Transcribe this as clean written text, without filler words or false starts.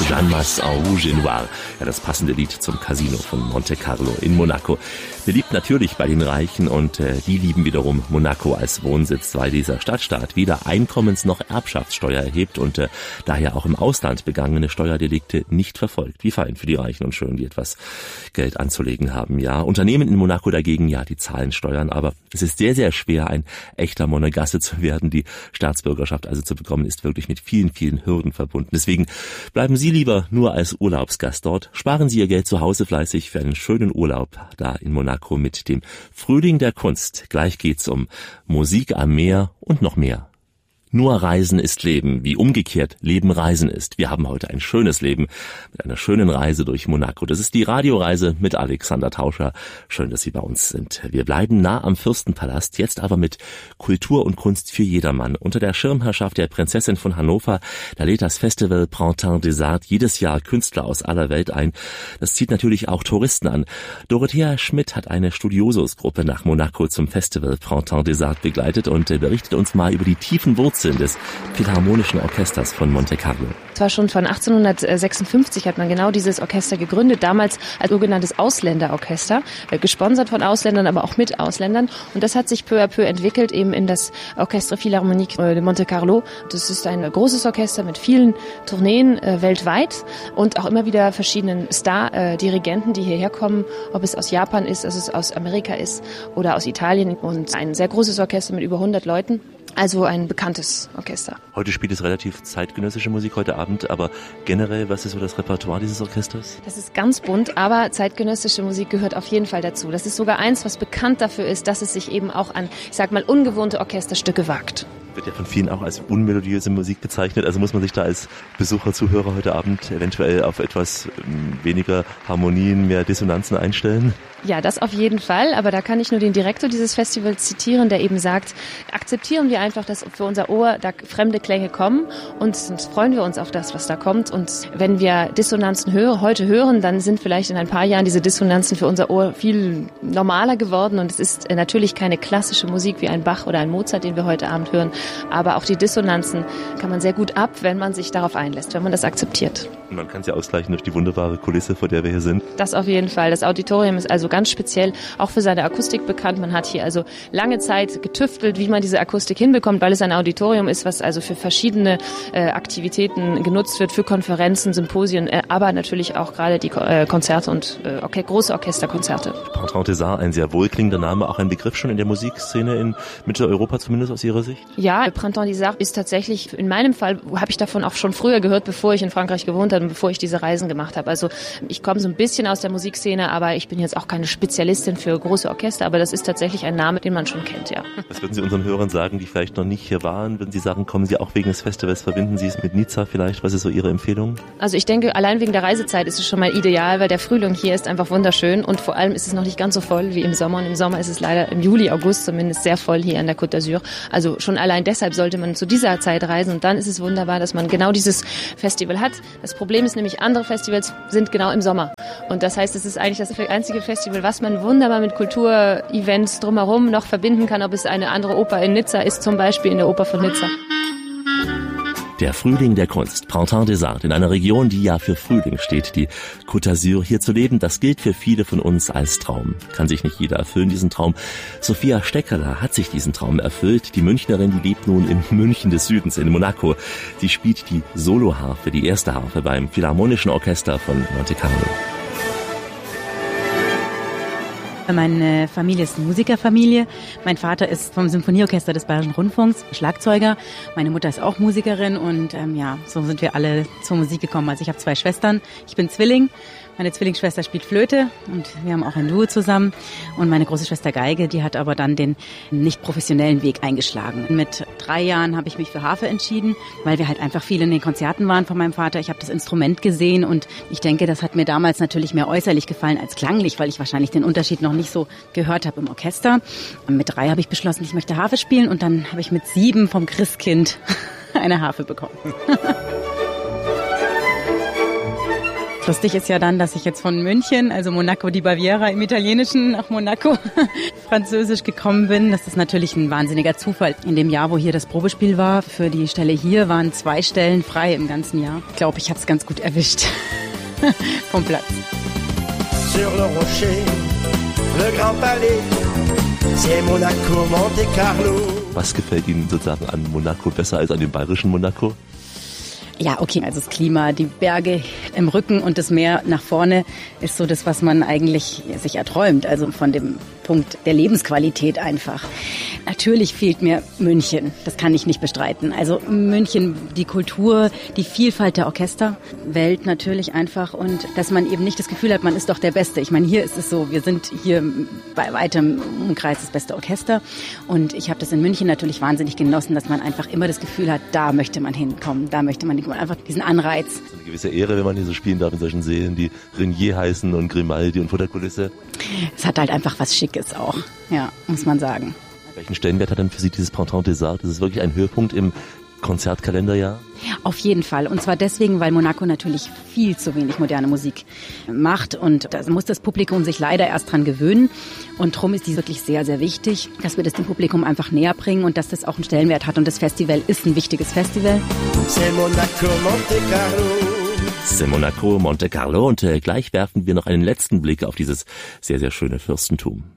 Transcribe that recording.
Jeanne en Rouge et Noir. Ja, das passende Lied zum Casino von Monte Carlo in Monaco. Beliebt natürlich bei den Reichen und die lieben wiederum Monaco als Wohnsitz, weil dieser Stadtstaat weder Einkommens- noch Erbschaftssteuer erhebt und daher auch im Ausland begangene Steuerdelikte nicht verfolgt. Wie fein für die Reichen und Schönen, die etwas Geld anzulegen haben. Ja, Unternehmen in Monaco dagegen, ja, die zahlen Steuern, aber es ist sehr, sehr schwer, ein echter Monegasse zu werden. Die Staatsbürgerschaft also zu bekommen, ist wirklich mit vielen, vielen Hürden verbunden. Deswegen bleiben Sie lieber nur als Urlaubsgast dort. Sparen Sie Ihr Geld zu Hause fleißig für einen schönen Urlaub da in Monaco mit dem Frühling der Kunst. Gleich geht's um Musik am Meer und noch mehr. Nur Reisen ist Leben, wie umgekehrt Leben Reisen ist. Wir haben heute ein schönes Leben mit einer schönen Reise durch Monaco. Das ist die Radioreise mit Alexander Tauscher. Schön, dass Sie bei uns sind. Wir bleiben nah am Fürstenpalast, jetzt aber mit Kultur und Kunst für jedermann. Unter der Schirmherrschaft der Prinzessin von Hannover, da lädt das Festival Printemps des Arts jedes Jahr Künstler aus aller Welt ein. Das zieht natürlich auch Touristen an. Dorothea Schmidt hat eine Studiosus-Gruppe nach Monaco zum Festival Printemps des Arts begleitet und berichtet uns mal über die tiefen Wurzeln des Philharmonischen Orchesters von Monte Carlo. Es war schon von 1856 hat man genau dieses Orchester gegründet, damals als sogenanntes Ausländerorchester, gesponsert von Ausländern, aber auch mit Ausländern. Und das hat sich peu à peu entwickelt eben in das Orchestre Philharmonique de Monte Carlo. Das ist ein großes Orchester mit vielen Tourneen weltweit und auch immer wieder verschiedenen Star-Dirigenten, die hierher kommen, ob es aus Japan ist, ob es aus Amerika ist oder aus Italien. Und ein sehr großes Orchester mit über 100 Leuten. Also ein bekanntes Orchester. Heute spielt es relativ zeitgenössische Musik heute Abend, aber generell, was ist so das Repertoire dieses Orchesters? Das ist ganz bunt, aber zeitgenössische Musik gehört auf jeden Fall dazu. Das ist sogar eins, was bekannt dafür ist, dass es sich eben auch an, ich sag mal, ungewohnte Orchesterstücke wagt. Wird ja von vielen auch als unmelodiöse Musik bezeichnet, also muss man sich da als Besucher, Zuhörer heute Abend eventuell auf etwas weniger Harmonien, mehr Dissonanzen einstellen? Ja, das auf jeden Fall, aber da kann ich nur den Direktor dieses Festivals zitieren, der eben sagt, akzeptieren wir einfach, dass für unser Ohr da fremde Klänge kommen und freuen wir uns auf das, was da kommt. Und wenn wir Dissonanzen heute hören, dann sind vielleicht in ein paar Jahren diese Dissonanzen für unser Ohr viel normaler geworden und es ist natürlich keine klassische Musik wie ein Bach oder ein Mozart, den wir heute Abend hören, aber auch die Dissonanzen kann man sehr gut ab, wenn man sich darauf einlässt, wenn man das akzeptiert. Und man kann es ja ausgleichen durch die wunderbare Kulisse, vor der wir hier sind. Das auf jeden Fall. Das Auditorium ist also ganz speziell auch für seine Akustik bekannt. Man hat hier also lange Zeit getüftelt, wie man diese Akustik hinbekommt, weil es ein Auditorium ist, was also für verschiedene Aktivitäten genutzt wird, für Konferenzen, Symposien, aber natürlich auch gerade die Konzerte und große Orchesterkonzerte. Printemps des Arts, ein sehr wohlklingender Name, auch ein Begriff schon in der Musikszene in Mitteleuropa, zumindest aus Ihrer Sicht? Ja, Printemps des Arts ist tatsächlich, in meinem Fall habe ich davon auch schon früher gehört, bevor ich in Frankreich gewohnt habe und bevor ich diese Reisen gemacht habe. Also ich komme so ein bisschen aus der Musikszene, aber ich bin jetzt auch keine Spezialistin für große Orchester, aber das ist tatsächlich ein Name, den man schon kennt, ja. Was würden Sie unseren Hörern sagen, die vielleicht noch nicht hier waren? Würden Sie sagen, kommen Sie auch wegen des Festivals, verbinden Sie es mit Nizza vielleicht? Was ist so Ihre Empfehlung? Also ich denke, allein wegen der Reisezeit ist es schon mal ideal, weil der Frühling hier ist einfach wunderschön und vor allem ist es noch nicht ganz so voll wie im Sommer. Und im Sommer ist es leider im Juli, August zumindest sehr voll hier an der Côte d'Azur. Also schon allein deshalb sollte man zu dieser Zeit reisen und dann ist es wunderbar, dass man genau dieses Festival hat. Das Problem ist nämlich, andere Festivals sind genau im Sommer. Und das heißt, es ist eigentlich das einzige Festival, was man wunderbar mit Kulturevents drumherum noch verbinden kann, ob es eine andere Oper in Nizza ist, zum Beispiel in der Oper von Nizza. Der Frühling der Kunst, Printemps des Arts, in einer Region, die ja für Frühling steht, die Côte d'Azur. Hier zu leben, das gilt für viele von uns als Traum. Kann sich nicht jeder erfüllen, diesen Traum. Sophia Steckerler hat sich diesen Traum erfüllt. Die Münchnerin, die lebt nun in München des Südens, in Monaco. Sie spielt die Soloharfe, die erste Harfe beim Philharmonischen Orchester von Monte Carlo. Meine Familie ist eine Musikerfamilie. Mein Vater ist vom Symphonieorchester des Bayerischen Rundfunks, Schlagzeuger. Meine Mutter ist auch Musikerin und so sind wir alle zur Musik gekommen. Also ich habe 2 Schwestern, ich bin Zwilling. Meine Zwillingsschwester spielt Flöte und wir haben auch ein Duo zusammen. Und meine große Schwester Geige, die hat aber dann den nicht professionellen Weg eingeschlagen. Mit 3 Jahren habe ich mich für Harfe entschieden, weil wir halt einfach viel in den Konzerten waren von meinem Vater. Ich habe das Instrument gesehen und ich denke, das hat mir damals natürlich mehr äußerlich gefallen als klanglich, weil ich wahrscheinlich den Unterschied noch nicht so gehört habe im Orchester. Und mit 3 habe ich beschlossen, ich möchte Harfe spielen und dann habe ich mit 7 vom Christkind eine Harfe bekommen. Lustig ist ja dann, dass ich jetzt von München, also Monaco di Baviera im Italienischen, nach Monaco Französisch gekommen bin. Das ist natürlich ein wahnsinniger Zufall. In dem Jahr, wo hier das Probespiel war, für die Stelle hier waren 2 Stellen frei im ganzen Jahr. Ich glaube, ich habe es ganz gut erwischt vom Platz. Sur le rocher, le Grand Palais, c'est Monaco, Monte Carlo. Was gefällt Ihnen sozusagen an Monaco besser als an dem bayerischen Monaco? Ja, okay, also das Klima, die Berge im Rücken und das Meer nach vorne ist so das, was man eigentlich sich erträumt, also von dem Punkt der Lebensqualität einfach. Natürlich fehlt mir München, das kann ich nicht bestreiten. Also München, die Kultur, die Vielfalt der Orchesterwelt natürlich einfach und dass man eben nicht das Gefühl hat, man ist doch der Beste. Ich meine, hier ist es so, wir sind hier bei weitem Umkreis das beste Orchester und ich habe das in München natürlich wahnsinnig genossen, dass man einfach immer das Gefühl hat, da möchte man hinkommen, da möchte man hinkommen, einfach diesen Anreiz. Das ist eine gewisse Ehre, wenn man hier so spielen darf in solchen Sälen, die Renier heißen und Grimaldi und vor der Kulisse. Es hat halt einfach was Schickes auch, ja, muss man sagen. Welchen Stellenwert hat denn für Sie dieses Pendant des Arts? Ist es wirklich ein Höhepunkt im Konzertkalenderjahr? Auf jeden Fall. Und zwar deswegen, weil Monaco natürlich viel zu wenig moderne Musik macht. Und da muss das Publikum sich leider erst dran gewöhnen. Und darum ist die wirklich sehr, sehr wichtig, dass wir das dem Publikum einfach näher bringen und dass das auch einen Stellenwert hat. Und das Festival ist ein wichtiges Festival. C'est Monaco, Monte Carlo. C'est Monaco, Monte Carlo. Und gleich werfen wir noch einen letzten Blick auf dieses sehr, sehr schöne Fürstentum.